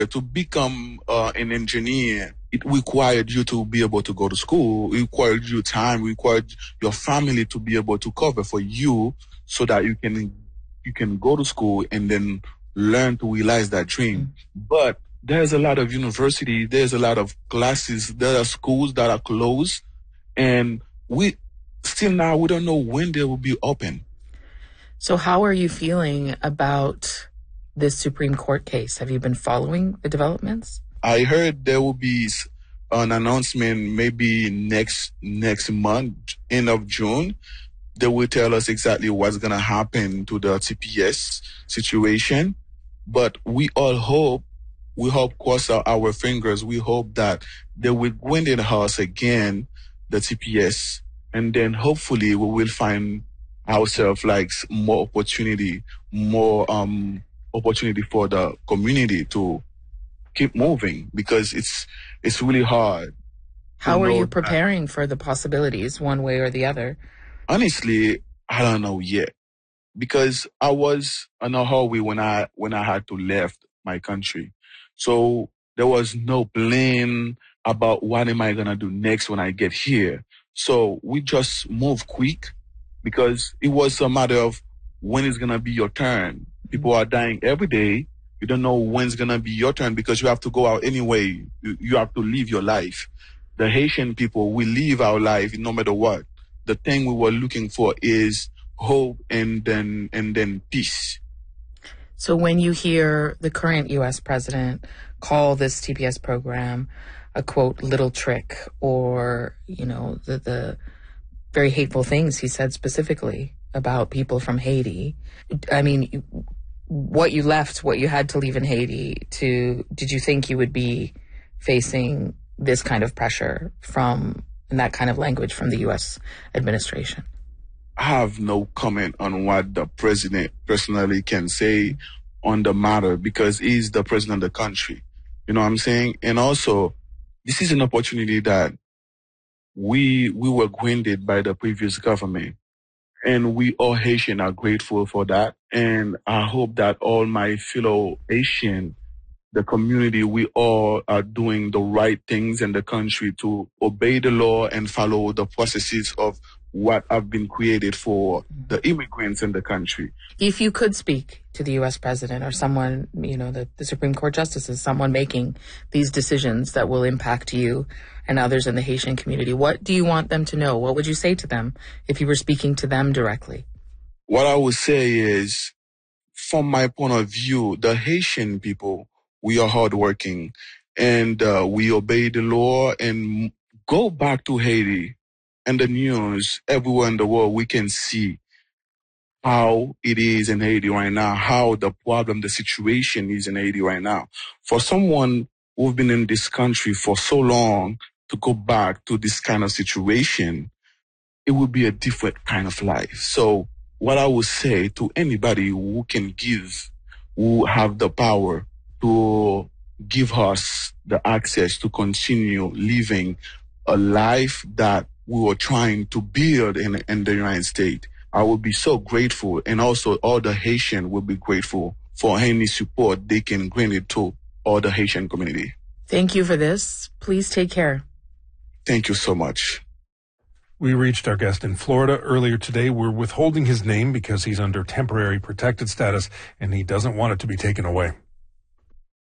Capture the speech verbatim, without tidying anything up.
To become uh, an engineer, it required you to be able to go to school. It required you time. It required your family to be able to cover for you so that you can you can go to school and then learn to realize that dream. Mm-hmm. But there's a lot of universities, there's a lot of classes, there are schools that are closed, and we still now we don't know when they will be open. So how are you feeling about this Supreme Court case? Have you been following the developments? I heard there will be an announcement maybe next next month, end of June. They will tell us exactly what's going to happen to the T P S situation. But we all hope, we hope, cross our, our fingers, we hope that they will win in the house again, the T P S, and then hopefully we will find ourselves like more opportunity, more um opportunity for the community to keep moving, because it's it's really hard. How are you preparing for the possibilities one way or the other? Honestly, I don't know yet, because I was in a hallway when I when I had to left my country. So there was no plan about what am I gonna do next when I get here. So we just moved quick, because it was a matter of when it's gonna be your turn. People are dying every day. You don't know when it's gonna be your turn, because you have to go out anyway. You, you have to live your life. The Haitian people, we live our life no matter what. The thing we were looking for is hope and then and then peace. So when you hear the current U S president call this T P S program a, quote, little trick, or, you know, the, the very hateful things he said specifically about people from Haiti, I mean, what you left, what you had to leave in Haiti to, did you think you would be facing this kind of pressure from, and that kind of language from the U S administration? I have no comment on what the president personally can say on the matter, because he's the president of the country. You know what I'm saying? And also, this is an opportunity that we we were granted by the previous government. And we all Haitian are grateful for that. And I hope that all my fellow Haitian, the community, we all are doing the right things in the country to obey the law and follow the processes of what have been created for the immigrants in the country. If you could speak to the U S president or someone, you know, the, the Supreme Court justices, someone making these decisions that will impact you and others in the Haitian community, what do you want them to know? What would you say to them if you were speaking to them directly? What I would say is, from my point of view, the Haitian people, we are hardworking, and uh, we obey the law. And go back to Haiti and the news everywhere in the world, we can see how it is in Haiti right now, how the problem, the situation is in Haiti right now. For someone who've been in this country for so long to go back to this kind of situation, it would be a different kind of life. So what I would say to anybody who can give, who have the power to give us the access to continue living a life that we were trying to build in, in the United States, I would be so grateful. And also all the Haitian will be grateful for any support they can grant it to all the Haitian community. Thank you for this. Please take care. Thank you so much. We reached our guest in Florida earlier today. We're withholding his name because he's under temporary protected status and he doesn't want it to be taken away.